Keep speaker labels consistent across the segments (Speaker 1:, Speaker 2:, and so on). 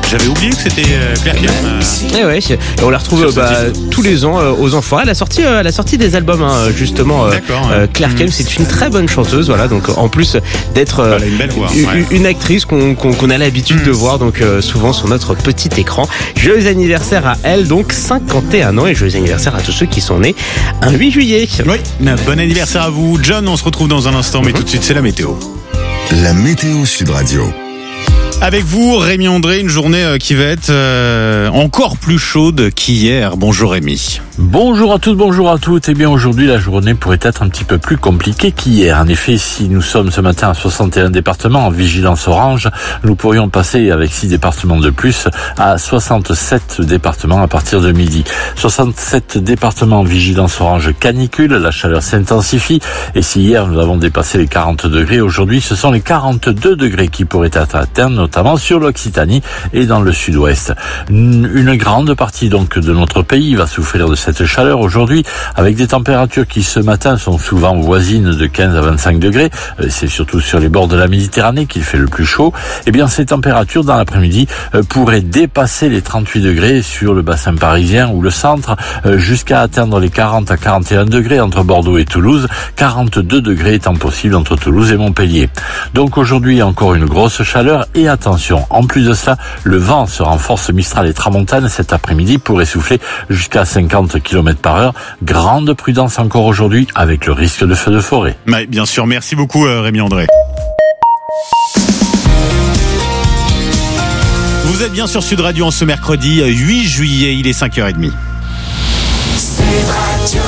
Speaker 1: J'avais oublié que c'était Claire Kelm.
Speaker 2: Et on la retrouve tous les ans aux Enfoirés. Elle a sorti des albums, justement.
Speaker 1: D'accord.
Speaker 2: Claire Kelm, c'est une très bonne chanteuse, voilà. Donc en plus d'être
Speaker 1: Elle a une belle voix,
Speaker 2: une actrice qu'on a l'habitude de voir, donc souvent sur notre petit écran. Joyeux anniversaire à elle, donc 51 ans, et joyeux anniversaire à tous ceux qui sont nés un 8 juillet.
Speaker 1: Oui, bon anniversaire à vous. John, on se retrouve dans un instant, mais tout de suite c'est la météo.
Speaker 3: La météo Sud Radio.
Speaker 1: Avec vous, Rémi André, une journée qui va être encore plus chaude qu'hier. Bonjour Rémi.
Speaker 4: Bonjour à tous, bonjour à toutes. Eh bien aujourd'hui, la journée pourrait être un petit peu plus compliquée qu'hier. En effet, si nous sommes ce matin à 61 départements en vigilance orange, nous pourrions passer avec 6 départements de plus à 67 départements à partir de midi. 67 départements en vigilance orange canicule, la chaleur s'intensifie. Et si hier nous avons dépassé les 40 degrés, aujourd'hui ce sont les 42 degrés qui pourraient être atteints, notamment sur l'Occitanie et dans le sud-ouest. Une grande partie donc de notre pays va souffrir de cette chaleur aujourd'hui, avec des températures qui ce matin sont souvent voisines de 15 à 25 degrés. C'est surtout sur les bords de la Méditerranée qu'il fait le plus chaud. Eh bien, ces températures dans l'après-midi pourraient dépasser les 38 degrés sur le bassin parisien ou le centre, jusqu'à atteindre les 40 à 41 degrés entre Bordeaux et Toulouse, 42 degrés étant possible entre Toulouse et Montpellier. Donc aujourd'hui, encore une grosse chaleur. Et attention, en plus de ça, le vent se renforce, Mistral et Tramontane cet après-midi pourrait souffler jusqu'à 50 km/h. Grande prudence encore aujourd'hui avec le risque de feu de forêt.
Speaker 1: Oui, bien sûr, merci beaucoup Rémi André. Vous êtes bien sur Sud Radio en ce mercredi 8 juillet, il est 5h30.
Speaker 3: Sud Radio.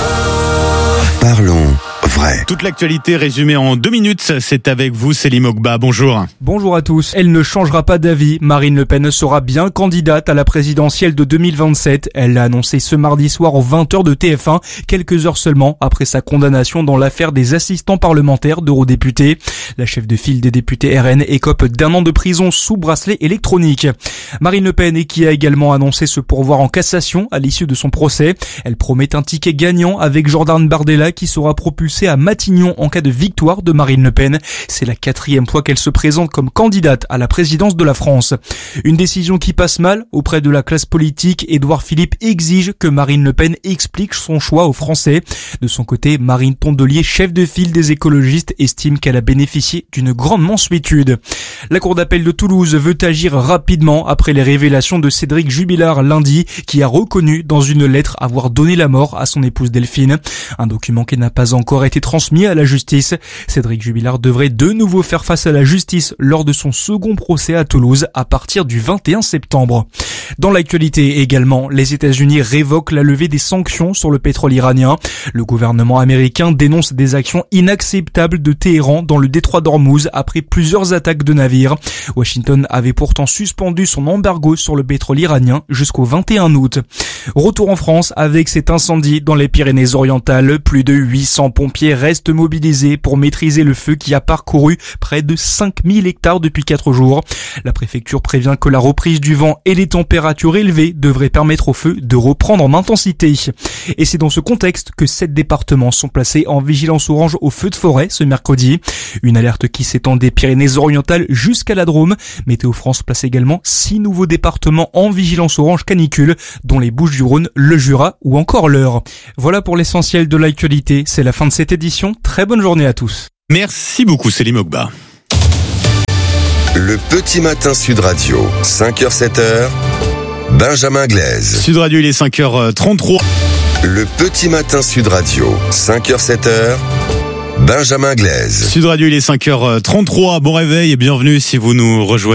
Speaker 3: Parlons vrai.
Speaker 1: Toute l'actualité résumée en 2 minutes, c'est avec vous Céline Ogba, bonjour.
Speaker 5: Bonjour à tous. Elle ne changera pas d'avis. Marine Le Pen sera bien candidate à la présidentielle de 2027. Elle l'a annoncé ce mardi soir aux 20h de TF1, quelques heures seulement après sa condamnation dans l'affaire des assistants parlementaires d'eurodéputés. La chef de file des députés RN écope d'1 an de prison sous bracelet électronique. Marine Le Pen, qui a également annoncé se pourvoir en cassation à l'issue de son procès. Elle promet un ticket gagnant avec Jordan Bardella qui sera propulsé à Matignon en cas de victoire de Marine Le Pen. C'est la 4e fois qu'elle se présente comme candidate à la présidence de la France. Une décision qui passe mal auprès de la classe politique. Édouard Philippe exige que Marine Le Pen explique son choix aux Français. De son côté, Marine Tondelier, chef de file des écologistes, estime qu'elle a bénéficié d'une grande mansuétude. La Cour d'appel de Toulouse veut agir rapidement après les révélations de Cédric Jubilard lundi, qui a reconnu dans une lettre avoir donné la mort à son épouse Delphine. Un document qui n'a pas encore été transmis à la justice. Cédric Jubilard devrait de nouveau faire face à la justice lors de son second procès à Toulouse à partir du 21 septembre. Dans l'actualité également, les États-Unis révoquent la levée des sanctions sur le pétrole iranien. Le gouvernement américain dénonce des actions inacceptables de Téhéran dans le détroit d'Ormuz après plusieurs attaques de navires. Washington avait pourtant suspendu son embargo sur le pétrole iranien jusqu'au 21 août. Retour en France avec cet incendie dans les Pyrénées-Orientales. Plus de 800 pompiers restent mobilisés pour maîtriser le feu qui a parcouru près de 5000 hectares depuis 4 jours. La préfecture prévient que la reprise du vent et les températures élevées devraient permettre au feu de reprendre en intensité. Et c'est dans ce contexte que 7 départements sont placés en vigilance orange au feu de forêt ce mercredi. Une alerte qui s'étend des Pyrénées-Orientales jusqu'à la Drôme. Météo France place également 6 nouveaux départements en vigilance orange canicule, dont les Bouches-du-Rhône, le Jura ou encore l'Eure. Voilà pour l'essentiel de l'actualité. C'est la fin de cette édition. Très bonne journée à tous.
Speaker 1: Merci beaucoup Céline Ogba.
Speaker 3: Le petit matin Sud Radio, 5h-7h, Benjamin Glaise.
Speaker 1: Sud Radio, il est 5h33.
Speaker 3: Le petit matin Sud Radio, 5h-7h, Benjamin Glaise.
Speaker 1: Sud Radio, il est 5h33. Bon réveil et bienvenue si vous nous rejoignez.